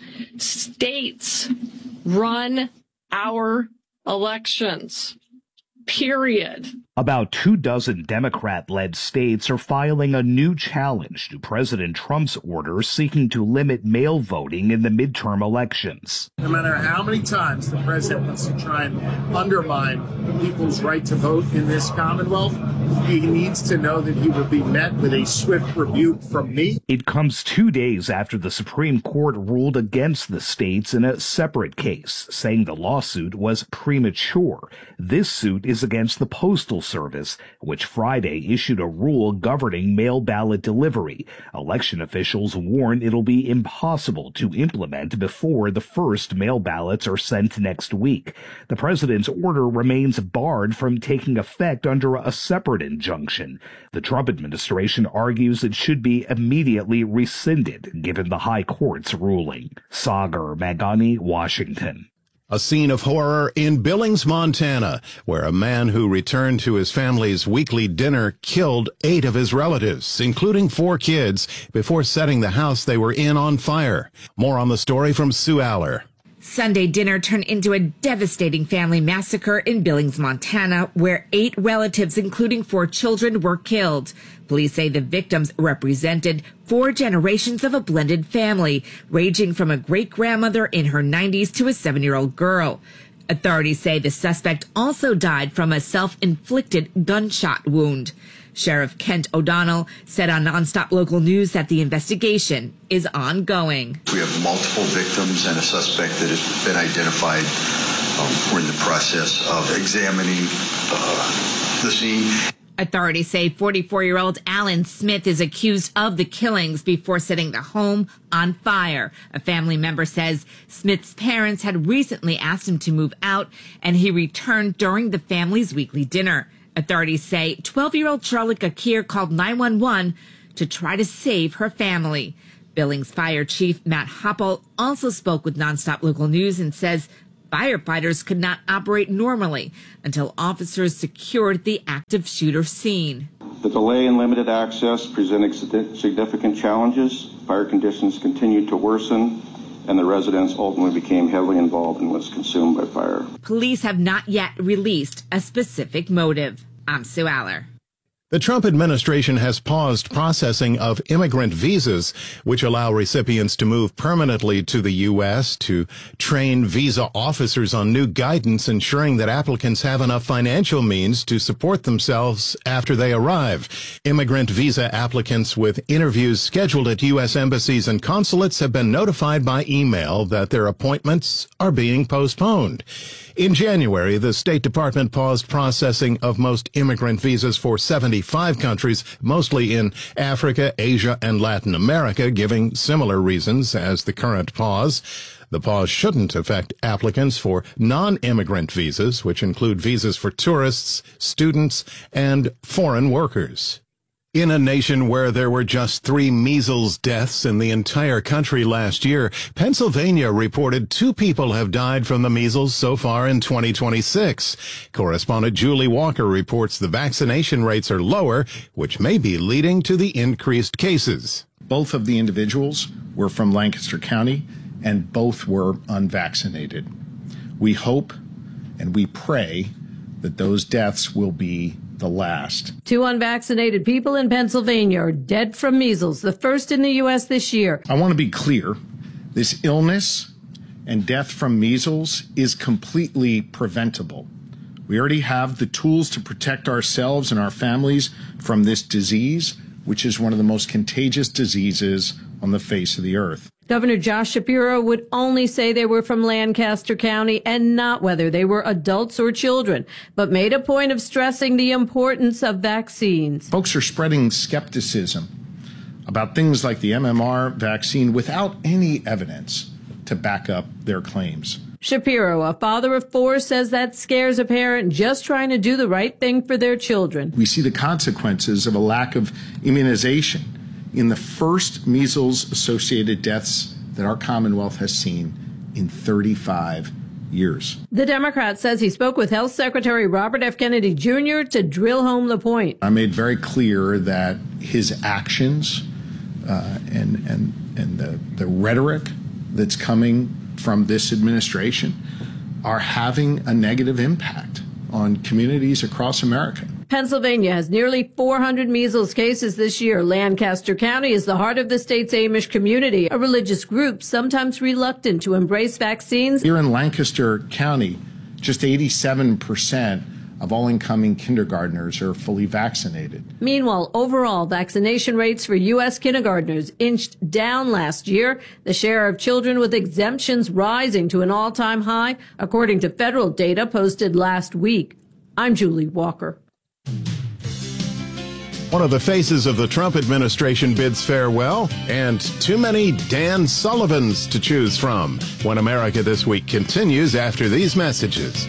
States run our elections, period. About 24 Democrat-led states are filing a new challenge to President Trump's order seeking to limit mail voting in the midterm elections. No matter how many times the president wants to try and undermine people's right to vote in this Commonwealth, he needs to know that he will be met with a swift rebuke from me. It comes 2 days after the Supreme Court ruled against the states in a separate case, saying the lawsuit was premature. This suit is against the Postal Service, which Friday issued a rule governing mail ballot delivery. Election officials warn it'll be impossible to implement before the first mail ballots are sent next week. The president's order remains barred from taking effect under a separate injunction. The Trump administration argues it should be immediately rescinded given the High Court's ruling. Sagar Meghani, Washington. A scene of horror in Billings, Montana, where a man who returned to his family's weekly dinner killed 8 of his relatives, including 4 kids, before setting the house they were in on fire. More on the story from Sue Aller. Sunday dinner turned into a devastating family massacre in Billings, Montana, where 8 relatives, including 4 children, were killed. Police say the victims represented 4 generations of a blended family, ranging from a great-grandmother in her 90s to a 7-year-old girl. Authorities say the suspect also died from a self-inflicted gunshot wound. Sheriff Kent O'Donnell said on Nonstop Local News that the investigation is ongoing. We have multiple victims and a suspect that has been identified. We're in the process of examining the scene. Authorities say 44-year-old Alan Smith is accused of the killings before setting the home on fire. A family member says Smith's parents had recently asked him to move out, and he returned during the family's weekly dinner. Authorities say 12-year-old Charlotte Gakir called 911 to try to save her family. Billings Fire Chief Matt Hoppel also spoke with Nonstop Local News and says firefighters could not operate normally until officers secured the active shooter scene. The delay and limited access presented significant challenges. Fire conditions continued to worsen, and the residence ultimately became heavily involved and was consumed by fire. Police have not yet released a specific motive. I'm Sue Aller. The Trump administration has paused processing of immigrant visas, which allow recipients to move permanently to the U.S. to train visa officers on new guidance, ensuring that applicants have enough financial means to support themselves after they arrive. Immigrant visa applicants with interviews scheduled at U.S. embassies and consulates have been notified by email that their appointments are being postponed. In January, the State Department paused processing of most immigrant visas for 75 countries, mostly in Africa, Asia, and Latin America, giving similar reasons as the current pause. The pause shouldn't affect applicants for non-immigrant visas, which include visas for tourists, students, and foreign workers. In a nation where there were just 3 measles deaths in the entire country last year, Pennsylvania reported 2 people have died from the measles so far in 2026. Correspondent Julie Walker reports the vaccination rates are lower, which may be leading to the increased cases. Both of the individuals were from Lancaster County, and both were unvaccinated. We hope and we pray that those deaths will be the last. 2 unvaccinated people in Pennsylvania are dead from measles, the first in the U.S. this year. I want to be clear. This illness and death from measles is completely preventable. We already have the tools to protect ourselves and our families from this disease, which is one of the most contagious diseases on the face of the earth. Governor Josh Shapiro would only say they were from Lancaster County and not whether they were adults or children, but made a point of stressing the importance of vaccines. Folks are spreading skepticism about things like the MMR vaccine without any evidence to back up their claims. Shapiro, a father of 4, says that scares a parent just trying to do the right thing for their children. We see the consequences of a lack of immunization in the first measles-associated deaths that our Commonwealth has seen in 35 years. The Democrat says he spoke with Health Secretary Robert F. Kennedy Jr. to drill home the point. I made very clear that his actions and the rhetoric that's coming from this administration are having a negative impact on communities across America. Pennsylvania has nearly 400 measles cases this year. Lancaster County is the heart of the state's Amish community, a religious group sometimes reluctant to embrace vaccines. Here in Lancaster County, just 87% of all incoming kindergartners are fully vaccinated. Meanwhile, overall vaccination rates for U.S. kindergartners inched down last year, the share of children with exemptions rising to an all-time high, according to federal data posted last week. I'm Julie Walker. One of the faces of the Trump administration bids farewell, and too many Dan Sullivans to choose from. When America This Week continues after these messages.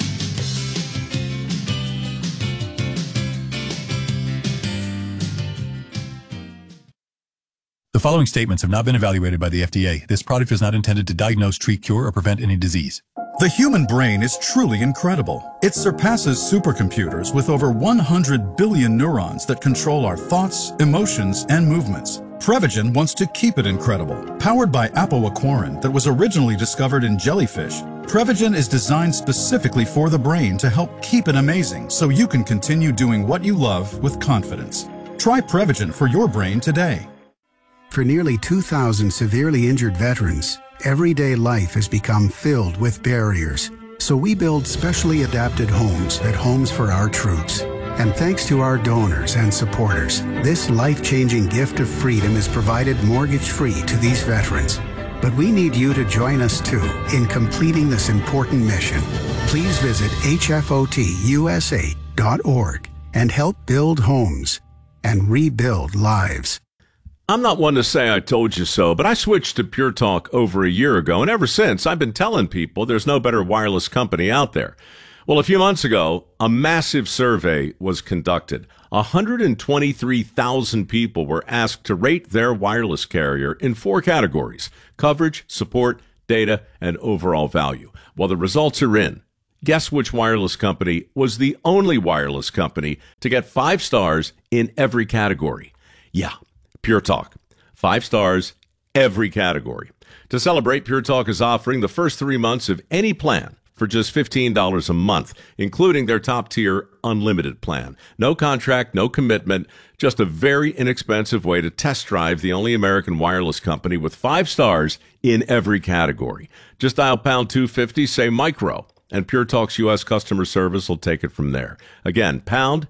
The following statements have not been evaluated by the FDA. This product is not intended to diagnose, treat, cure, or prevent any disease. The human brain is truly incredible. It surpasses supercomputers with over 100 billion neurons that control our thoughts, emotions, and movements. Prevagen wants to keep it incredible. Powered by apoaquarin that was originally discovered in jellyfish, Prevagen is designed specifically for the brain to help keep it amazing so you can continue doing what you love with confidence. Try Prevagen for your brain today. For nearly 2,000 severely injured veterans, everyday life has become filled with barriers. So we build specially adapted homes at Homes for Our Troops. And thanks to our donors and supporters, this life-changing gift of freedom is provided mortgage-free to these veterans. But we need you to join us too in completing this important mission. Please visit hfotusa.org. and help build homes and rebuild lives. I'm not one to say I told you so, but I switched to Pure Talk over a year ago, and ever since, I've been telling people there's no better wireless company out there. Well, a few months ago, a massive survey was conducted. 123,000 people were asked to rate their wireless carrier in 4 categories: coverage, support, data, and overall value. Well, the results are in. Guess which wireless company was the only wireless company to get 5 stars in every category? Yeah, Pure Talk. 5 stars, every category. To celebrate, Pure Talk is offering the first 3 months of any plan for just $15 a month, including their top-tier unlimited plan. No contract, no commitment, just a very inexpensive way to test drive the only American wireless company with 5 stars in every category. Just dial pound 250, say micro, and Pure Talk's U.S. customer service will take it from there. Again, pound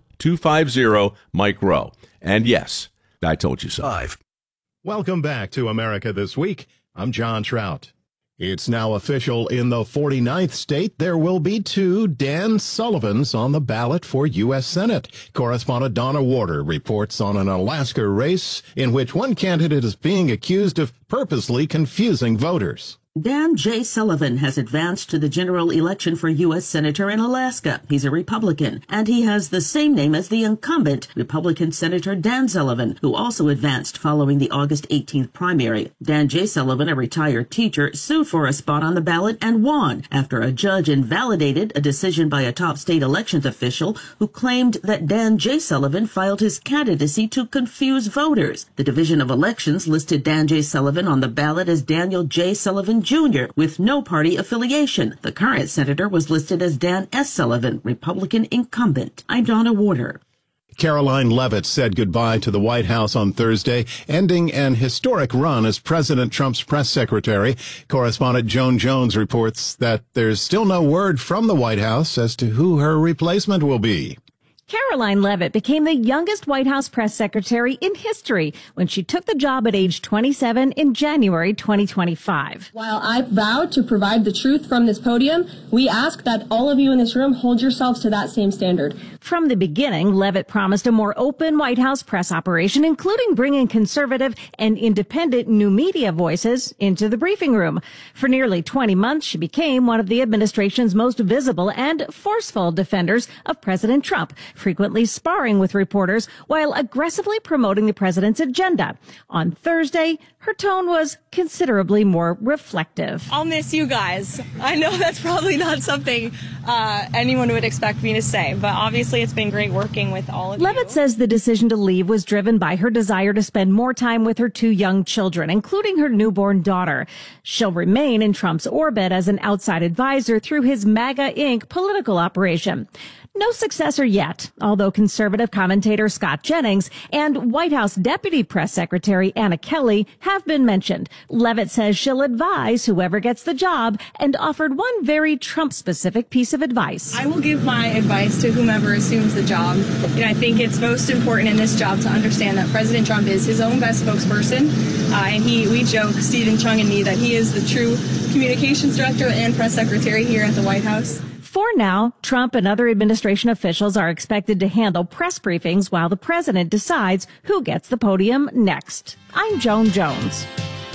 250 micro. And yes, I told you so. Welcome back to America This Week. I'm John Trout. It's now official in the 49th state. There will be 2 Dan Sullivans on the ballot for U.S. Senate. Correspondent Donna Warder reports on an Alaska race in which one candidate is being accused of purposely confusing voters. Dan J. Sullivan has advanced to the general election for U.S. Senator in Alaska. He's a Republican, and he has the same name as the incumbent Republican Senator Dan Sullivan, who also advanced following the August 18th primary. Dan J. Sullivan, a retired teacher, sued for a spot on the ballot and won after a judge invalidated a decision by a top state elections official who claimed that Dan J. Sullivan filed his candidacy to confuse voters. The Division of Elections listed Dan J. Sullivan on the ballot as Daniel J. Sullivan Jr. with no party affiliation. The current senator was listed as Dan S. Sullivan, Republican incumbent. I'm Donna Warder. Caroline Leavitt said goodbye to the White House on Thursday, ending an historic run as President Trump's press secretary. Correspondent Joan Jones reports that there's still no word from the White House as to who her replacement will be. Caroline Leavitt became the youngest White House press secretary in history when she took the job at age 27 in January 2025. While I vowed to provide the truth from this podium, we ask that all of you in this room hold yourselves to that same standard. From the beginning, Leavitt promised a more open White House press operation, including bringing conservative and independent new media voices into the briefing room. For nearly 20 months, she became one of the administration's most visible and forceful defenders of President Trump, frequently sparring with reporters while aggressively promoting the president's agenda. On Thursday, her tone was considerably more reflective. I'll miss you guys. I know that's probably not something anyone would expect me to say, but obviously it's been great working with all of you. Leavitt says the decision to leave was driven by her desire to spend more time with her 2 young children, including her newborn daughter. She'll remain in Trump's orbit as an outside advisor through his MAGA Inc. political operation. No successor yet, although conservative commentator Scott Jennings and White House Deputy Press Secretary Anna Kelly have been mentioned. Leavitt says she'll advise whoever gets the job and offered one very Trump-specific piece of advice. I will give my advice to whomever assumes the job. I think it's most important in this job to understand that President Trump is his own best spokesperson. And we joke, Stephen Chung and me, that he is the true communications director and press secretary here at the White House. For now, Trump and other administration officials are expected to handle press briefings while the president decides who gets the podium next. I'm Joan Jones.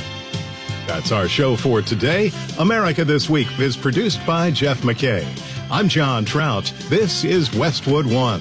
That's our show for today. America This Week is produced by Jeff McKay. I'm John Trout. This is Westwood One.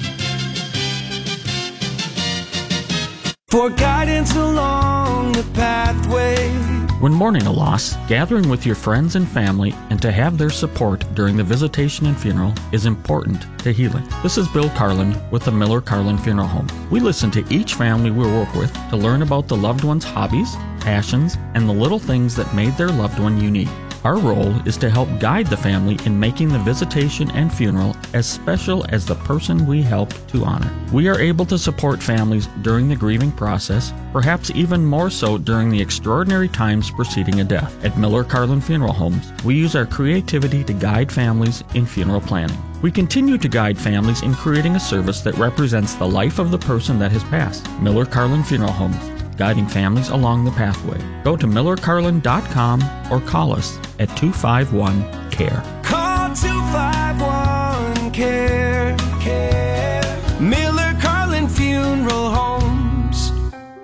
For guidance along the pathway. When mourning a loss, gathering with your friends and family and to have their support during the visitation and funeral is important to healing. This is Bill Carlin with the Miller Carlin Funeral Home. We listen to each family we work with to learn about the loved one's hobbies, passions, and the little things that made their loved one unique. Our role is to help guide the family in making the visitation and funeral as special as the person we helped to honor. We are able to support families during the grieving process, perhaps even more so during the extraordinary times preceding a death. At Miller Carlin Funeral Homes, we use our creativity to guide families in funeral planning. We continue to guide families in creating a service that represents the life of the person that has passed. Miller Carlin Funeral Homes, guiding families along the pathway. Go to millercarlin.com or call us at 251-CARE. Call 251-CARE. Miller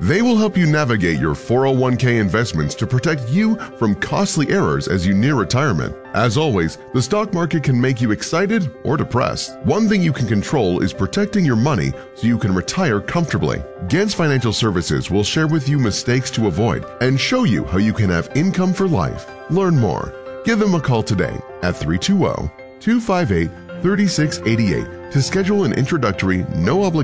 They will help you navigate your 401k investments to protect you from costly errors as you near retirement. As always, the stock market can make you excited or depressed. One thing you can control is protecting your money so you can retire comfortably. Gantz Financial Services will share with you mistakes to avoid and show you how you can have income for life. Learn more. Give them a call today at 320-258-3688 to schedule an introductory, no obligation